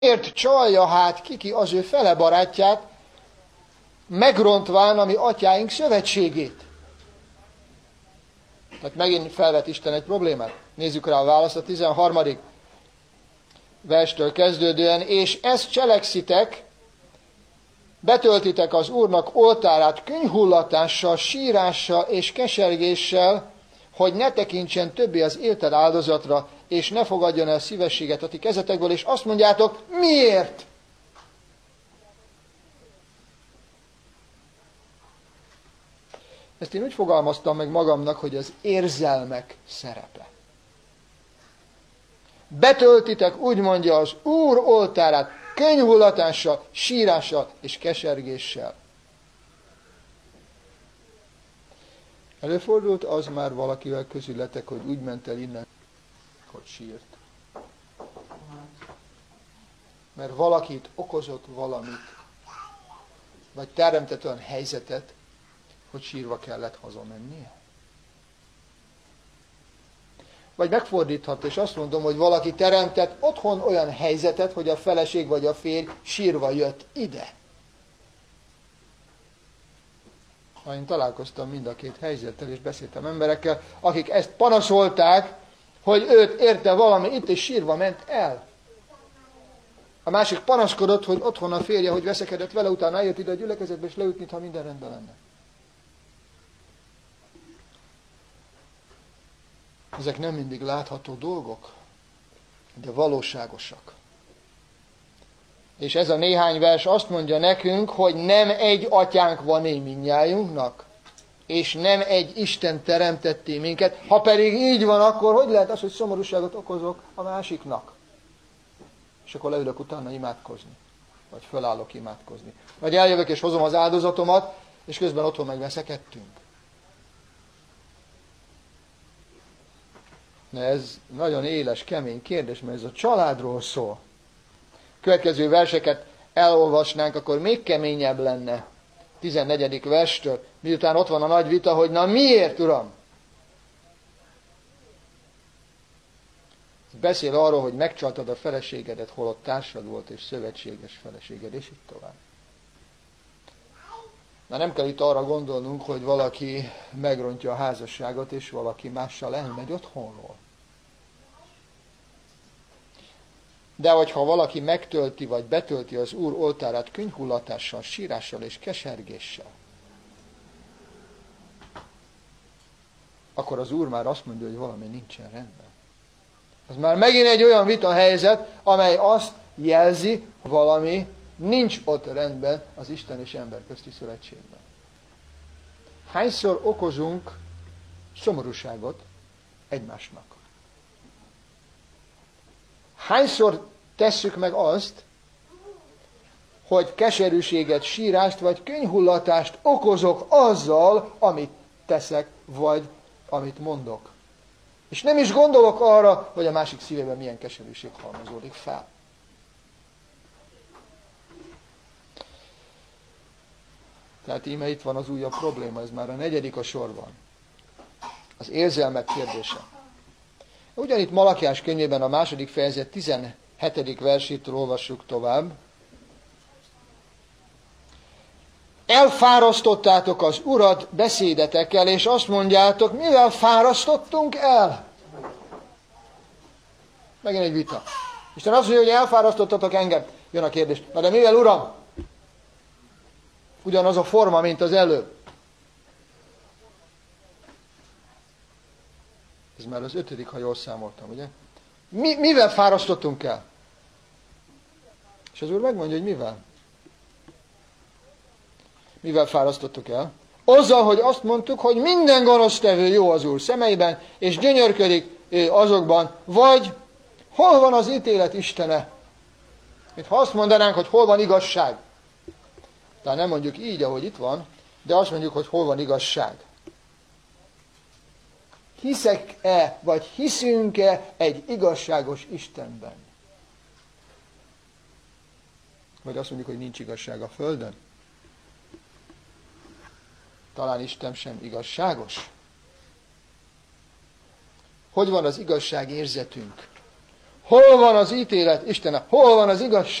Miért csalja hát kiki az ő fele barátját, megrontván a mi atyáink szövetségét? Tehát megint felvet Isten egy problémát. Nézzük rá a választ a 13. verstől kezdődően. És ezt cselekszitek, betöltitek az Úrnak oltárát könnyhullatással, sírással és kesergéssel, hogy ne tekintsen többé az élted áldozatra, és ne fogadjon el szívességet a ti kezetekből, és azt mondjátok, miért? Ezt én úgy fogalmaztam meg magamnak, hogy az érzelmek szerepe. Betöltitek, úgy mondja, az Úr oltárát könnyhullatással, sírással és kesergéssel. Előfordult az már valakivel közületek, hogy úgy ment el innen, hogy sírt. Mert valakit okozott valamit, vagy teremtett olyan helyzetet, hogy sírva kellett hazamennie. Vagy megfordíthat, és azt mondom, hogy valaki teremtett otthon olyan helyzetet, hogy a feleség vagy a férj sírva jött ide. Én találkoztam mind a két helyzettel, és beszéltem emberekkel, akik ezt panaszolták, hogy őt érte valami itt, és sírva ment el. A másik panaszkodott, hogy otthon a férje, hogy veszekedett vele, utána eljött ide a gyülekezetbe, és leült, mintha minden rendben lenne. Ezek nem mindig látható dolgok, de valóságosak. És ez a néhány vers azt mondja nekünk, hogy nem egy atyánk van mindnyájunknak, és nem egy Isten teremtetté minket. Ha pedig így van, akkor hogy lehet az, hogy szomorúságot okozok a másiknak? És akkor leülök utána imádkozni. Vagy fölállok imádkozni. Vagy eljövök és hozom az áldozatomat, és közben otthon megveszekedtünk. Na ez nagyon éles, kemény kérdés, mert ez a családról szól. Következő verseket elolvasnánk, akkor még keményebb lenne. 14. verstől, miután ott van a nagy vita, hogy na miért, Uram? Beszél arról, hogy megcsaltad a feleségedet, holott társad volt és szövetséges feleséged, és így tovább. Na nem kell itt arra gondolnunk, hogy valaki megrontja a házasságot, és valaki mással elmegy otthonról. De hogyha valaki megtölti, vagy betölti az Úr oltárát könnyhullatással, sírással és kesergéssel, akkor az Úr már azt mondja, hogy valami nincsen rendben. Az már megint egy olyan vita helyzet, amely azt jelzi, valami nincs ott rendben az Isten és ember közti szövetségben. Hányszor okozunk szomorúságot egymásnak? Hányszor tesszük meg azt, hogy keserűséget, sírást vagy könnyhullatást okozok azzal, amit teszek, vagy amit mondok. És nem is gondolok arra, hogy a másik szívében milyen keserűség halmozódik fel. Tehát íme itt van az újabb probléma, ez már a 4. a sorban. Az érzelmek kérdése. Ugyanitt Malakiás könyvében a 2. fejezet 17. versétől olvassuk tovább. Elfárasztottátok az Urat beszédetekkel, és azt mondjátok, mivel fárasztottunk el? Megint egy vita. Isten azt mondja, hogy elfárasztottatok engem. Jön a kérdés, na de mivel, Uram? Ugyanaz a forma, mint az előbb. Ez már az 5., ha jól számoltam, ugye? Mivel fárasztottunk el? És az Úr megmondja, hogy mivel. Mivel fárasztottuk el? Azzal, hogy azt mondtuk, hogy minden gonosztevő jó az Úr szemeiben, és gyönyörködik azokban, vagy hol van az ítélet Istene? Mint ha azt mondanánk, hogy hol van igazság. Tehát nem mondjuk így, ahogy itt van, de azt mondjuk, hogy hol van igazság. Hiszek-e, vagy hiszünk-e egy igazságos Istenben? Vagy azt mondjuk, hogy nincs igazság a földön? Talán Isten sem igazságos? Hogy van az igazság érzetünk? Hol van az ítélet, Istenem? Hol van az igazság?